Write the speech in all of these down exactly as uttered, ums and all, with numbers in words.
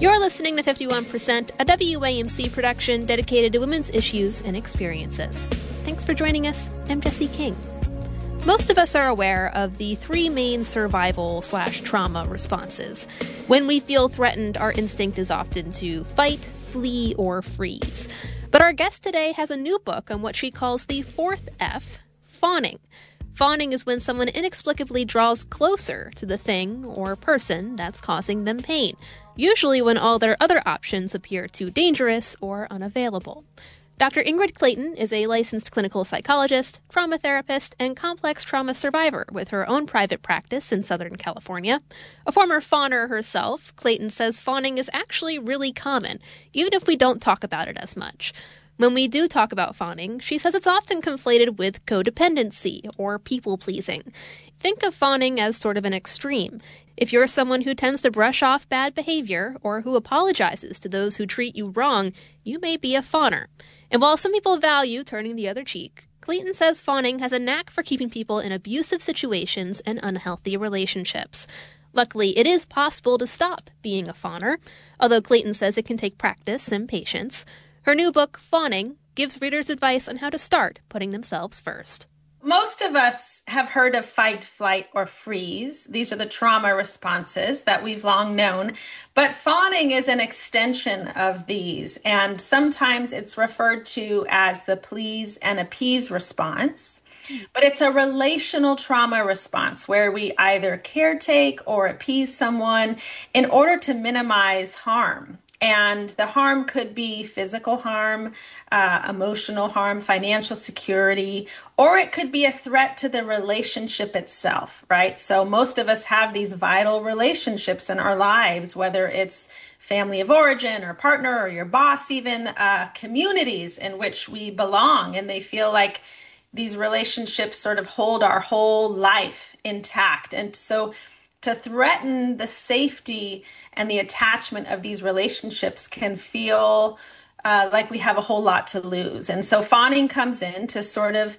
You're listening to fifty-one percent, a W A M C production dedicated to women's issues and experiences. Thanks for joining us. I'm Jessie King. Most of us are aware of the three main survival slash trauma responses. When we feel threatened, our instinct is often to fight, flee, or freeze. But our guest today has a new book on what she calls the fourth F, fawning. Fawning is when someone inexplicably draws closer to the thing or person that's causing them pain, usually when all their other options appear too dangerous or unavailable. Doctor Ingrid Clayton is a licensed clinical psychologist, trauma therapist, and complex trauma survivor with her own private practice in Southern California. A former fawner herself, Clayton says fawning is actually really common, even if we don't talk about it as much. When we do talk about fawning, she says it's often conflated with codependency or people-pleasing. Think of fawning as sort of an extreme. If you're someone who tends to brush off bad behavior or who apologizes to those who treat you wrong, you may be a fawner. And while some people value turning the other cheek, Clayton says fawning has a knack for keeping people in abusive situations and unhealthy relationships. Luckily, it is possible to stop being a fawner, although Clayton says it can take practice and patience. Her new book, Fawning, gives readers advice on how to start putting themselves first. Most of us have heard of fight, flight, or freeze. These are the trauma responses that we've long known. But fawning is an extension of these, and sometimes it's referred to as the please and appease response. But it's a relational trauma response where we either caretake or appease someone in order to minimize harm. And the harm could be physical harm, uh, emotional harm, financial security, or it could be a threat to the relationship itself, right? So most of us have these vital relationships in our lives, whether it's family of origin or partner or your boss, even uh, communities in which we belong. And they feel like these relationships sort of hold our whole life intact. And so to threaten the safety and the attachment of these relationships can feel uh, like we have a whole lot to lose. And so fawning comes in to sort of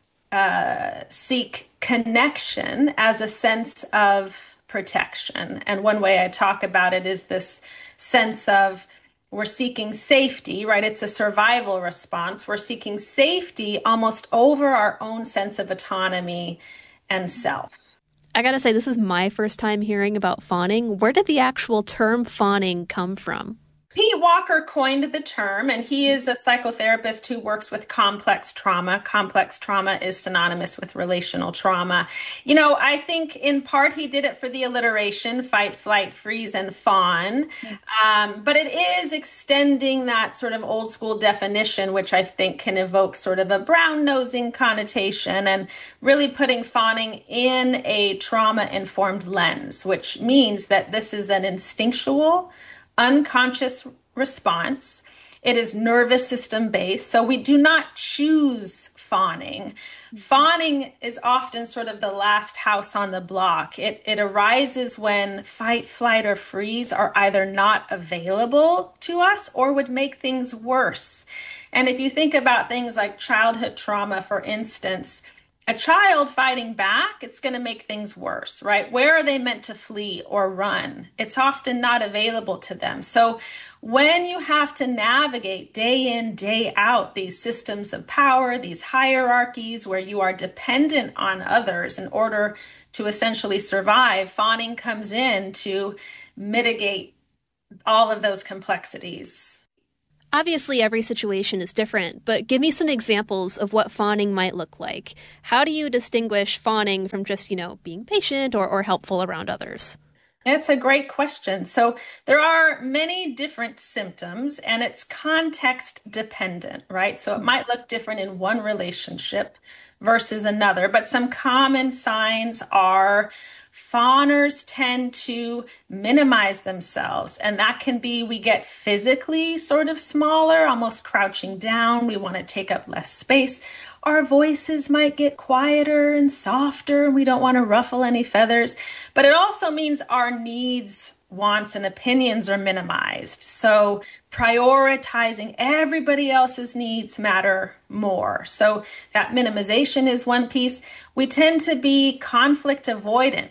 uh, seek connection as a sense of protection. And one way I talk about it is this sense of we're seeking safety, right? It's a survival response. We're seeking safety almost over our own sense of autonomy and self. I gotta say, this is my first time hearing about fawning. Where did the actual term fawning come from? Pete Walker coined the term, and he is a psychotherapist who works with complex trauma. Complex trauma is synonymous with relational trauma. You know, I think in part he did it for the alliteration, fight, flight, freeze, and fawn. Um, but it is extending that sort of old school definition, which I think can evoke sort of a brown-nosing connotation and really putting fawning in a trauma-informed lens, which means that this is an instinctual, unconscious response. It is nervous system based, so we do not choose fawning. Fawning is often sort of the last house on the block. It, it arises when fight, flight, or freeze are either not available to us or would make things worse. And if you think about things like childhood trauma, for instance, a child fighting back, it's going to make things worse, right? Where are they meant to flee or run? It's often not available to them. So when you have to navigate day in, day out, these systems of power, these hierarchies where you are dependent on others in order to essentially survive, fawning comes in to mitigate all of those complexities. Obviously, every situation is different, but give me some examples of what fawning might look like. How do you distinguish fawning from just, you know, being patient or, or helpful around others? It's a great question. So there are many different symptoms, and it's context dependent, right? So it might look different in one relationship versus another, but some common signs are fawners tend to minimize themselves, and that can be we get physically sort of smaller, almost crouching down. We want to take up less space. Our voices might get quieter and softer. We don't want to ruffle any feathers, but it also means our needs, wants, and opinions are minimized. So prioritizing everybody else's needs matter more. So that minimization is one piece. We tend to be conflict avoidant.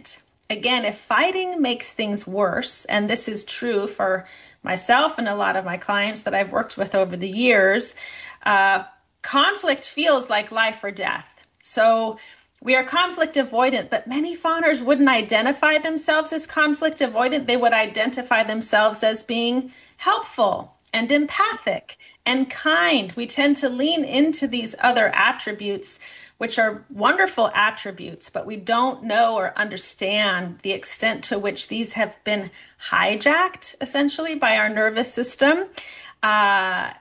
again, if fighting makes things worse, and this is true for myself and a lot of my clients that I've worked with over the years, uh, conflict feels like life or death. So we are conflict avoidant, but many fawners wouldn't identify themselves as conflict avoidant. They would identify themselves as being helpful and empathic and kind. We tend to lean into these other attributes, which are wonderful attributes, but we don't know or understand the extent to which these have been hijacked, essentially, by our nervous system, uh,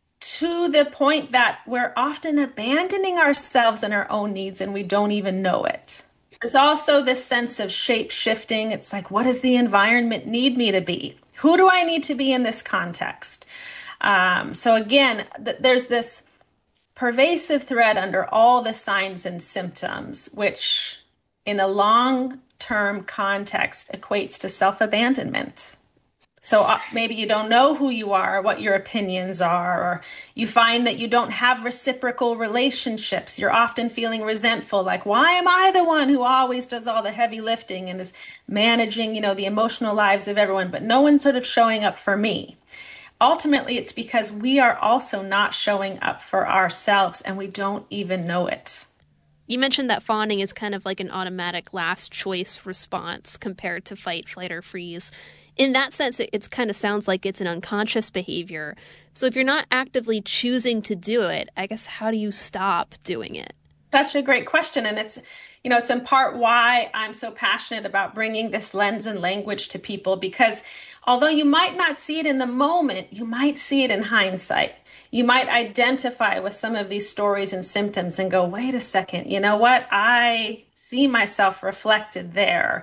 to the point that we're often abandoning ourselves and our own needs, and we don't even know it. There's also this sense of shape shifting. It's like, what does the environment need me to be? Who do I need to be in this context? Um, so again, th- there's this pervasive thread under all the signs and symptoms, which in a long-term context equates to self-abandonment. So uh, maybe you don't know who you are, what your opinions are, or you find that you don't have reciprocal relationships. You're often feeling resentful, like, why am I the one who always does all the heavy lifting and is managing, you know, the emotional lives of everyone, but no one's sort of showing up for me? Ultimately, it's because we are also not showing up for ourselves, and we don't even know it. You mentioned that fawning is kind of like an automatic last choice response compared to fight, flight, or freeze. In that sense, it it's kind of sounds like it's an unconscious behavior. So if you're not actively choosing to do it, I guess how do you stop doing it? Such a great question. And it's, you know, it's in part why I'm so passionate about bringing this lens and language to people, because although you might not see it in the moment, you might see it in hindsight. You might identify with some of these stories and symptoms and go, wait a second, you know what? I see myself reflected there.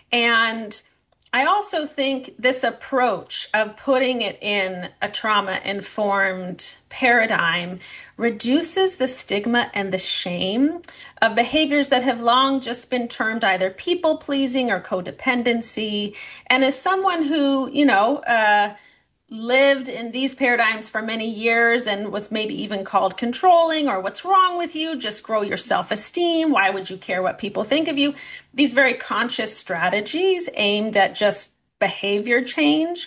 And I also think this approach of putting it in a trauma-informed paradigm reduces the stigma and the shame of behaviors that have long just been termed either people-pleasing or codependency. And as someone who, you know, uh, lived in these paradigms for many years and was maybe even called controlling or what's wrong with you, just grow your self-esteem, why would you care what people think of you? These very conscious strategies aimed at just behavior change.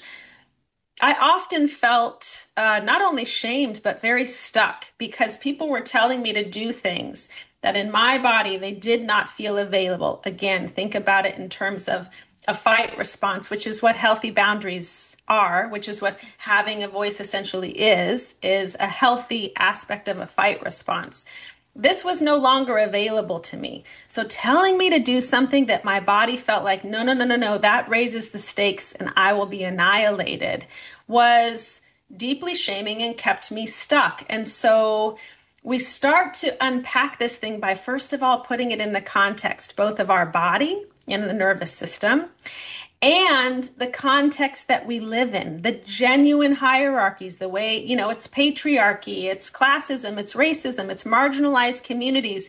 I often felt uh, not only shamed, but very stuck because people were telling me to do things that in my body, they did not feel available. Again, think about it in terms of a fight response, which is what healthy boundaries are, which is what having a voice essentially is, is a healthy aspect of a fight response. This was no longer available to me. So telling me to do something that my body felt like, no, no, no, no, no, that raises the stakes and I will be annihilated, was deeply shaming and kept me stuck. And so we start to unpack this thing by, first of all, putting it in the context, both of our body and the nervous system, and the context that we live in, the genuine hierarchies, the way, you know, it's patriarchy, it's classism, it's racism, it's marginalized communities.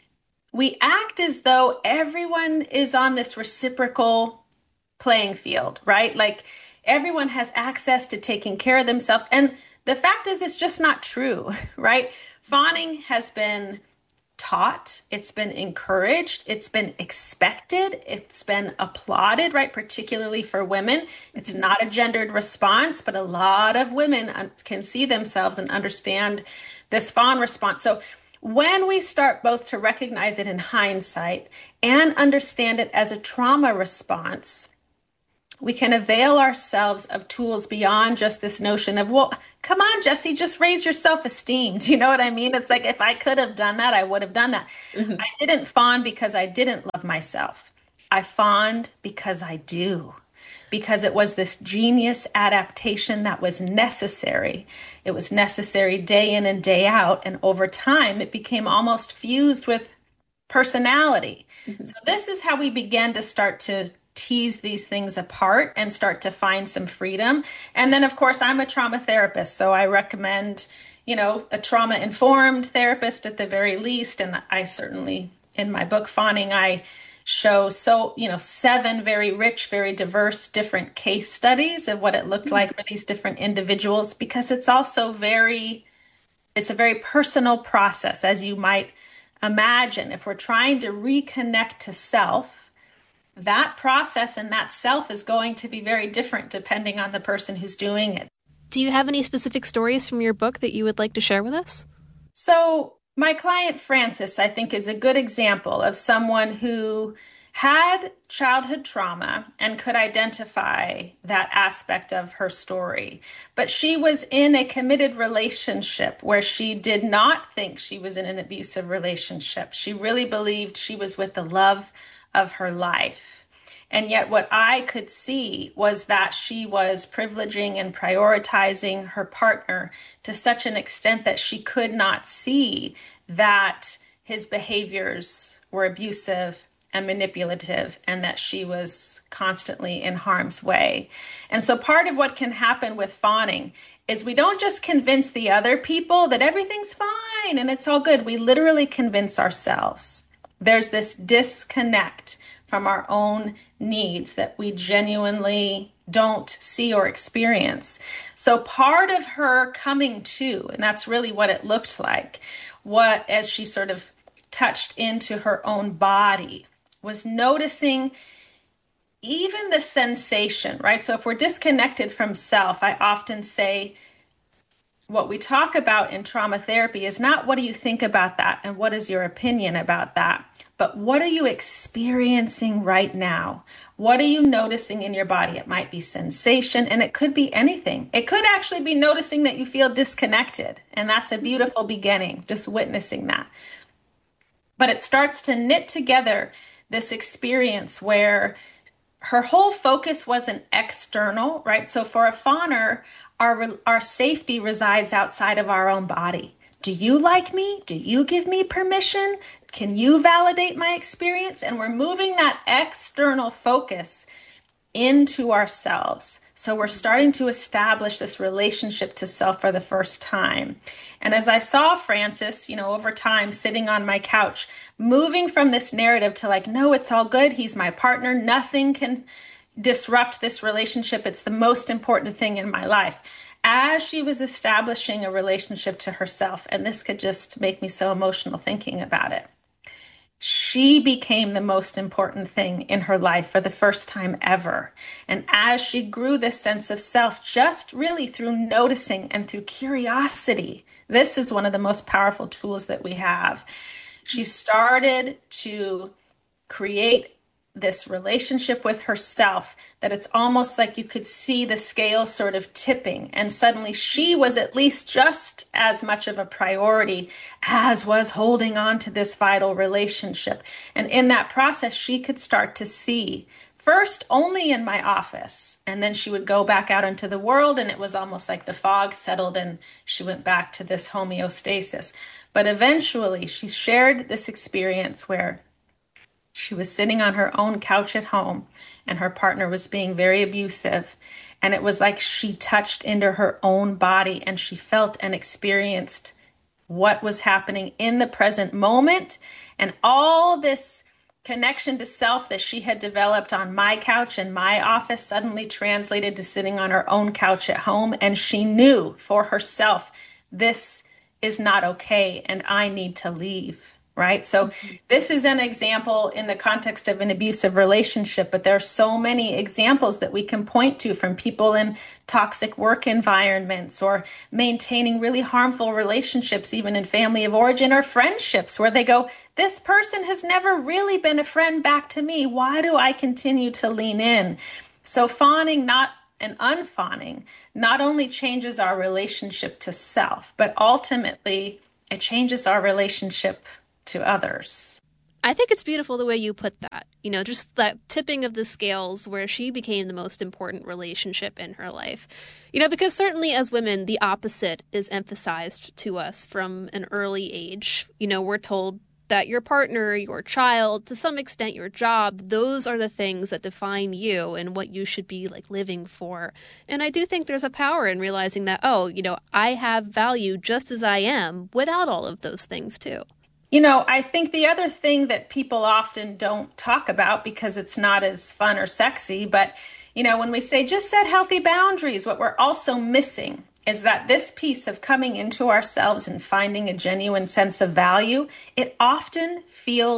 We act as though everyone is on this reciprocal playing field, right? Like everyone has access to taking care of themselves. And the fact is, it's just not true, right? Fawning has been taught, it's been encouraged, it's been expected, it's been applauded, right? Particularly for women. It's not a gendered response, but a lot of women can see themselves and understand this fawn response. So when we start both to recognize it in hindsight and understand it as a trauma response, we can avail ourselves of tools beyond just this notion of, well, come on, Jesse, just raise your self-esteem. Do you know what I mean? It's like, if I could have done that, I would have done that. Mm-hmm. I didn't fawn because I didn't love myself. I fawned because I do, because it was this genius adaptation that was necessary. It was necessary day in and day out. And over time, it became almost fused with personality. Mm-hmm. So this is how we began to start to tease these things apart and start to find some freedom. And then, of course, I'm a trauma therapist, so I recommend, you know, a trauma-informed therapist at the very least. And I certainly, in my book, Fawning, I show so, you know, seven very rich, very diverse, different case studies of what it looked mm-hmm. like for these different individuals, because it's also very, it's a very personal process, as you might imagine. If we're trying to reconnect to self, that process and that self is going to be very different depending on the person who's doing it. Do you have any specific stories from your book that you would like to share with us? So my client, Frances, I think is a good example of someone who had childhood trauma and could identify that aspect of her story. But she was in a committed relationship where she did not think she was in an abusive relationship. She really believed she was with the love of her life. And yet what I could see was that she was privileging and prioritizing her partner to such an extent that she could not see that his behaviors were abusive and manipulative, and that she was constantly in harm's way. And so part of what can happen with fawning is we don't just convince the other people that everything's fine and it's all good. We literally convince ourselves. There's this disconnect from our own needs that we genuinely don't see or experience. So part of her coming to, and that's really what it looked like, what as she sort of touched into her own body, was noticing even the sensation, right? So if we're disconnected from self, I often say what we talk about in trauma therapy is not what do you think about that and what is your opinion about that, but what are you experiencing right now? What are you noticing in your body? It might be sensation, and it could be anything. It could actually be noticing that you feel disconnected, and that's a beautiful beginning, just witnessing that. But it starts to knit together this experience where her whole focus wasn't external, right? So for a fawner, our, our safety resides outside of our own body. Do you like me? Do you give me permission? Can you validate my experience? And we're moving that external focus into ourselves. So we're starting to establish this relationship to self for the first time. And as I saw Frances, you know, over time sitting on my couch, moving from this narrative to like, no, it's all good. He's my partner. Nothing can disrupt this relationship. It's the most important thing in my life. As she was establishing a relationship to herself, and this could just make me so emotional thinking about it, she became the most important thing in her life for the first time ever. And as she grew this sense of self, just really through noticing and through curiosity, this is one of the most powerful tools that we have. She started to create this relationship with herself that it's almost like you could see the scale sort of tipping, and suddenly she was at least just as much of a priority as was holding on to this vital relationship. And in that process, she could start to see, first only in my office, and then she would go back out into the world, and it was almost like the fog settled and she went back to this homeostasis. But eventually she shared this experience where she was sitting on her own couch at home and her partner was being very abusive. And it was like she touched into her own body and she felt and experienced what was happening in the present moment. And all this connection to self that she had developed on my couch in my office suddenly translated to sitting on her own couch at home. And she knew for herself, this is not okay and I need to leave. Right? So this is an example in the context of an abusive relationship, but there are so many examples that we can point to from people in toxic work environments or maintaining really harmful relationships, even in family of origin or friendships where they go, this person has never really been a friend back to me. Why do I continue to lean in? So fawning, not and unfawning, not only changes our relationship to self, but ultimately it changes our relationship to others. I think it's beautiful the way you put that. You know, just that tipping of the scales where she became the most important relationship in her life. You know, because certainly as women, the opposite is emphasized to us from an early age. You know, we're told that your partner, your child, to some extent your job, those are the things that define you and what you should be like living for. And I do think there's a power in realizing that, oh, you know, I have value just as I am without all of those things too. You know, I think the other thing that people often don't talk about because it's not as fun or sexy, but, you know, when we say just set healthy boundaries, what we're also missing is that this piece of coming into ourselves and finding a genuine sense of value, it often feels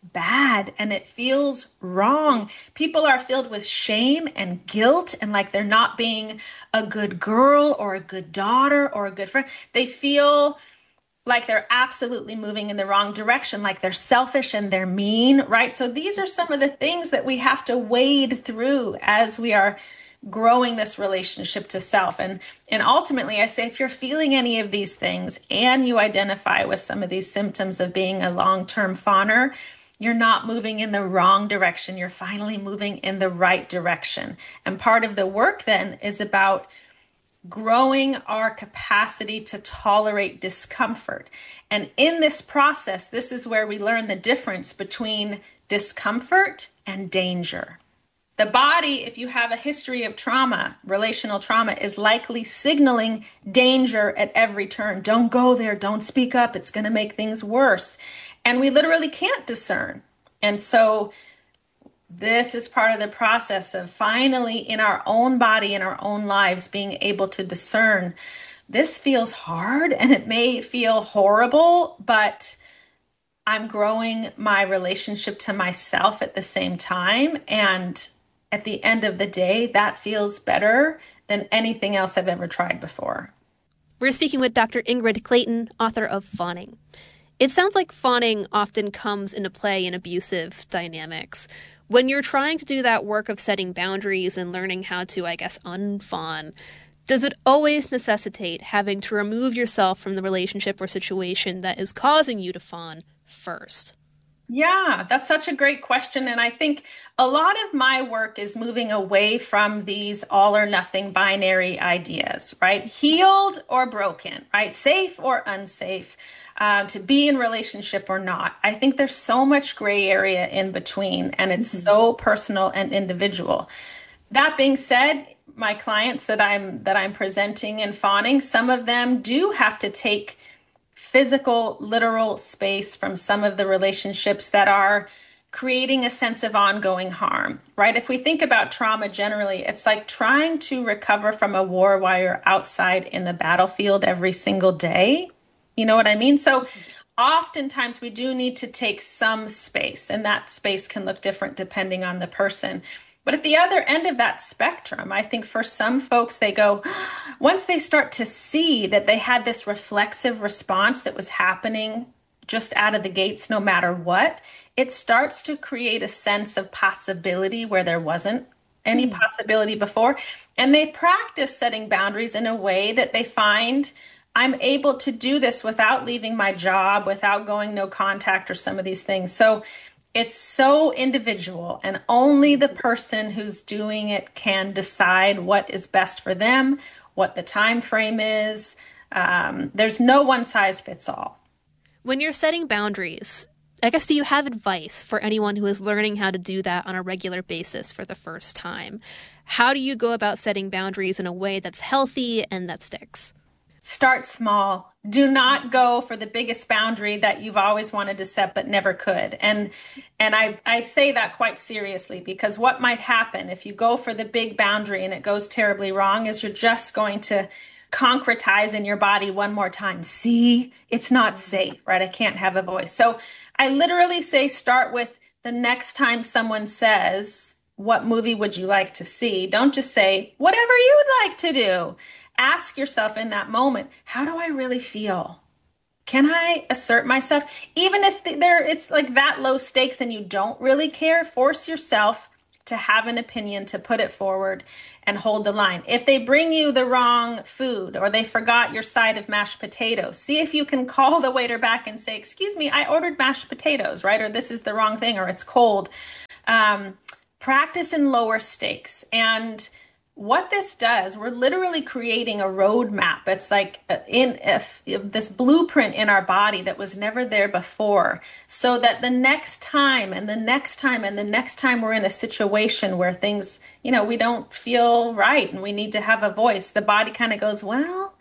bad and it feels wrong. People are filled with shame and guilt and like they're not being a good girl or a good daughter or a good friend. They feel like they're absolutely moving in the wrong direction, like they're selfish and they're mean, right? So these are some of the things that we have to wade through as we are growing this relationship to self. And, and ultimately, I say, if you're feeling any of these things and you identify with some of these symptoms of being a long-term fawner, you're not moving in the wrong direction. You're finally moving in the right direction. And part of the work then is about growing our capacity to tolerate discomfort. And in this process, this is where we learn the difference between discomfort and danger. The body, if you have a history of trauma, relational trauma, is likely signaling danger at every turn. Don't go there. Don't speak up. It's going to make things worse. And we literally can't discern. And so this is part of the process of finally in our own body, in our own lives, being able to discern. This feels hard and it may feel horrible, but I'm growing my relationship to myself at the same time. And at the end of the day, that feels better than anything else I've ever tried before. We're speaking with Doctor Ingrid Clayton, author of Fawning. It sounds like fawning often comes into play in abusive dynamics. When you're trying to do that work of setting boundaries and learning how to, I guess, unfawn, does it always necessitate having to remove yourself from the relationship or situation that is causing you to fawn first? Yeah, that's such a great question. And I think a lot of my work is moving away from these all or nothing binary ideas, right? Healed or broken, right? Safe or unsafe. Uh, to be in relationship or not. I think there's so much gray area in between, and it's mm-hmm. so personal and individual. That being said, my clients that I'm that I'm presenting and fawning, some of them do have to take physical, literal space from some of the relationships that are creating a sense of ongoing harm, right? If we think about trauma generally, it's like trying to recover from a war while you're outside in the battlefield every single day. You know what I mean? So oftentimes we do need to take some space, and that space can look different depending on the person. But at the other end of that spectrum, I think for some folks, they go, once they start to see that they had this reflexive response that was happening just out of the gates, no matter what, it starts to create a sense of possibility where there wasn't any mm. possibility before. And they practice setting boundaries in a way that they find I'm able to do this without leaving my job, without going no contact or some of these things. So it's so individual, and only the person who's doing it can decide what is best for them, what the time frame is. Um, there's no one size fits all. When you're setting boundaries, I guess, do you have advice for anyone who is learning how to do that on a regular basis for the first time? How do you go about setting boundaries in a way that's healthy and that sticks? Start small. Do not go for the biggest boundary that you've always wanted to set but never could. And and I, I say that quite seriously, because what might happen if you go for the big boundary and it goes terribly wrong is you're just going to concretize in your body one more time. See, it's not safe, right? I can't have a voice. So I literally say start with the next time someone says, what movie would you like to see? Don't just say, whatever you'd like to do. Ask yourself in that moment, how do I really feel? Can I assert myself? Even if there it's like that low stakes and you don't really care, force yourself to have an opinion, to put it forward and hold the line. If they bring you the wrong food or they forgot your side of mashed potatoes, see if you can call the waiter back and say, excuse me, I ordered mashed potatoes, right? Or this is the wrong thing, or it's cold. Um, practice in lower stakes. And what this does, we're literally creating a roadmap. It's like in if, if this blueprint in our body that was never there before, so that the next time and the next time and the next time we're in a situation where things, you know, we don't feel right and we need to have a voice, the body kind of goes, well,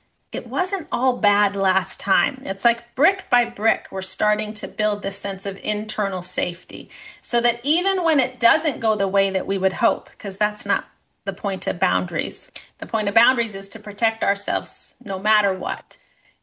it wasn't all bad last time. It's like brick by brick, we're starting to build this sense of internal safety, so that even when it doesn't go the way that we would hope, because that's not the point of boundaries. The point of boundaries is to protect ourselves no matter what.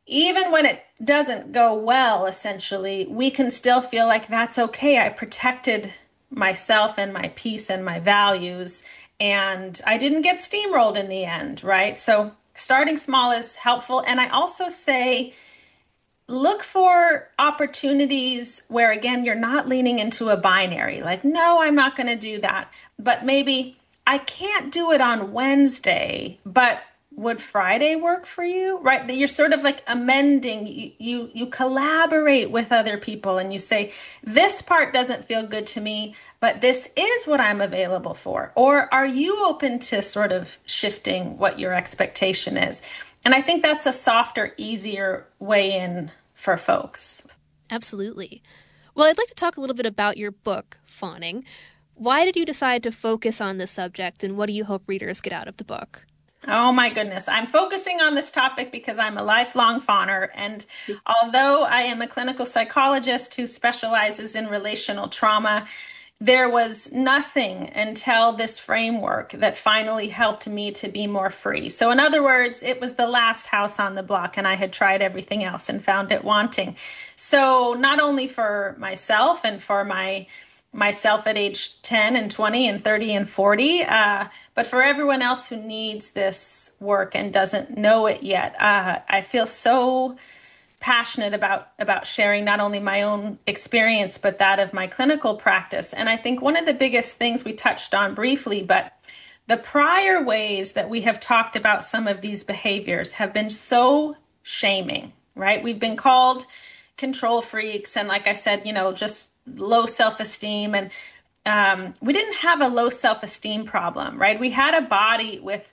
even when it doesn't go well, essentially, we can still feel like that's okay. I protected myself and my peace and my values, and I didn't get steamrolled in the end, right? So starting small is helpful. And I also say, look for opportunities where, again, you're not leaning into a binary, like, no, I'm not going to do that. But maybe I can't do it on Wednesday, but would Friday work for you? Right? You're sort of like amending, you, you, you collaborate with other people and you say, this part doesn't feel good to me, but this is what I'm available for. Or are you open to sort of shifting what your expectation is? And I think that's a softer, easier way in for folks. Absolutely. Well, I'd like to talk a little bit about your book, Fawning. Why did you decide to focus on this subject, and what do you hope readers get out of the book? Oh my goodness. I'm focusing on this topic because I'm a lifelong fawner. And although I am a clinical psychologist who specializes in relational trauma, there was nothing until this framework that finally helped me to be more free. So in other words, it was the last house on the block and I had tried everything else and found it wanting. So not only for myself and for my myself at age ten and twenty and thirty and forty, uh, but for everyone else who needs this work and doesn't know it yet, uh, I feel so passionate about, about sharing not only my own experience, but that of my clinical practice. And I think one of the biggest things we touched on briefly, but the prior ways that we have talked about some of these behaviors have been so shaming, right? We've been called control freaks. And like I said, you know, just low self-esteem. And um, we didn't have a low self-esteem problem, right? We had a body with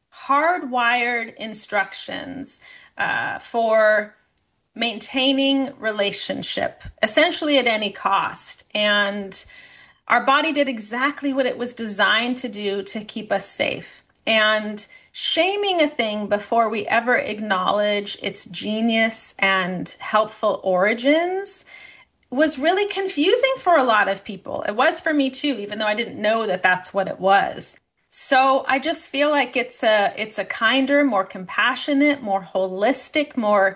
hardwired instructions uh, for maintaining relationship, essentially at any cost. And our body did exactly what it was designed to do to keep us safe. And shaming a thing before we ever acknowledge its genius and helpful origins was really confusing for a lot of people. It was for me too, even though I didn't know that that's what it was. So I just feel like it's a it's a kinder, more compassionate, more holistic, more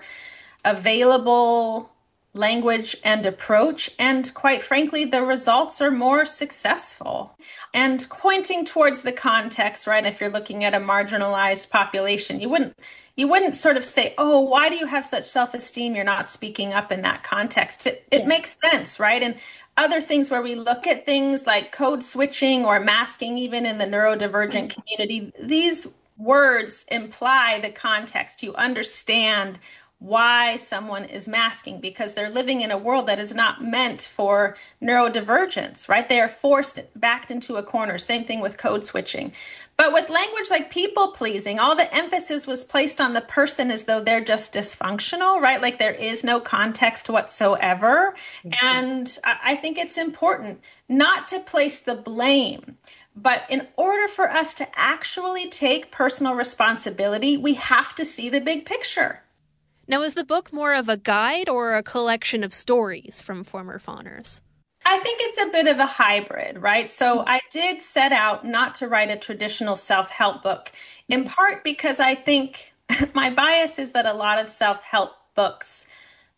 available language and approach. And quite frankly, the results are more successful. And pointing towards the context, right? If you're looking at a marginalized population, you wouldn't you wouldn't sort of say, oh, why do you have such self-esteem? You're not speaking up in that context. It, it yeah. makes sense, right? And other things where we look at things like code switching or masking, even in the neurodivergent community, these words imply the context. You understand why someone is masking, because they're living in a world that is not meant for neurodivergence, right? They are forced backed into a corner. Same thing with code switching. But with language like people pleasing, all the emphasis was placed on the person as though they're just dysfunctional, right? Like there is no context whatsoever. Mm-hmm. And I think it's important not to place the blame. But in order for us to actually take personal responsibility, we have to see the big picture. Now, is the book more of a guide or a collection of stories from former fawners? I think it's a bit of a hybrid, right? So I did set out not to write a traditional self-help book, in part because I think my bias is that a lot of self-help books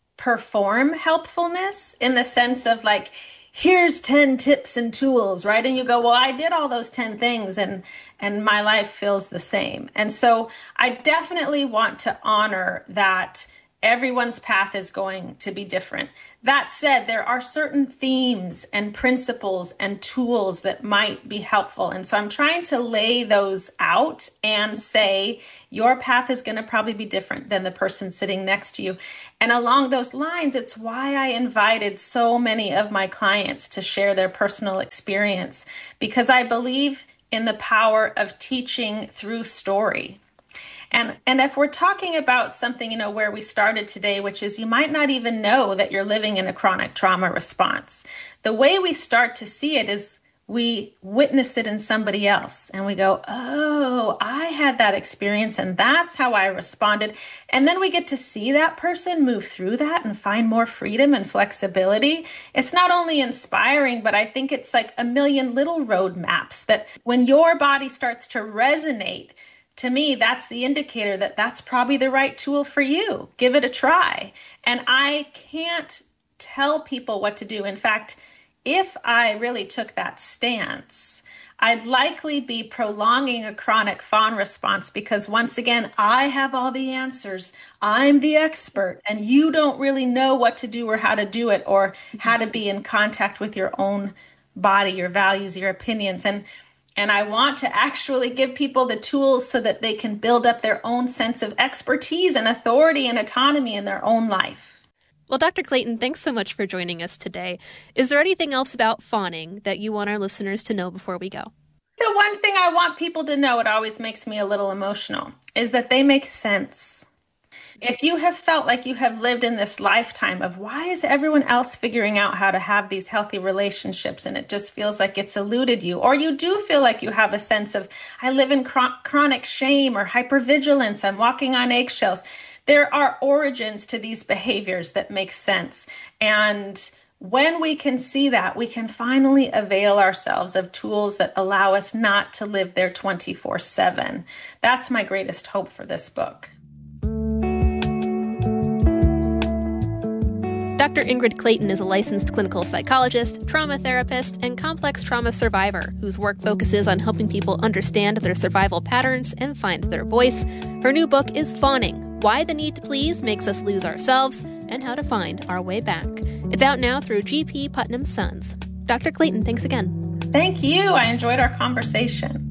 perform helpfulness in the sense of like, here's ten tips and tools, right? And you go, well, I did all those ten things and and my life feels the same. And so I definitely want to honor that everyone's path is going to be different. That said, there are certain themes and principles and tools that might be helpful. And so I'm trying to lay those out and say, your path is going to probably be different than the person sitting next to you. And along those lines, it's why I invited so many of my clients to share their personal experience, because I believe in the power of teaching through story. And and if we're talking about something, you know, where we started today, which is you might not even know that you're living in a chronic trauma response. The way we start to see it is we witness it in somebody else and we go, oh, I had that experience and that's how I responded. And then we get to see that person move through that and find more freedom and flexibility. It's not only inspiring, but I think it's like a million little roadmaps that when your body starts to resonate to me, that's the indicator that that's probably the right tool for you. Give it a try. And I can't tell people what to do. In fact, if I really took that stance, I'd likely be prolonging a chronic fawn response because, once again, I have all the answers. I'm the expert, and you don't really know what to do or how to do it or how to be in contact with your own body, your values, your opinions. And And I want to actually give people the tools so that they can build up their own sense of expertise and authority and autonomy in their own life. Well, Doctor Clayton, thanks so much for joining us today. Is there anything else about fawning that you want our listeners to know before we go? The one thing I want people to know, it always makes me a little emotional, is that they make sense. If you have felt like you have lived in this lifetime of why is everyone else figuring out how to have these healthy relationships and it just feels like it's eluded you, or you do feel like you have a sense of I live in chron- chronic shame or hypervigilance, I'm walking on eggshells, there are origins to these behaviors that make sense. And when we can see that, we can finally avail ourselves of tools that allow us not to live there twenty-four seven. That's my greatest hope for this book. Doctor Ingrid Clayton is a licensed clinical psychologist, trauma therapist, and complex trauma survivor whose work focuses on helping people understand their survival patterns and find their voice. Her new book is Fawning: Why the Need to Please Makes Us Lose Ourselves and How to Find Our Way Back. It's out now through G P. Putnam Sons. Doctor Clayton, thanks again. Thank you. I enjoyed our conversation.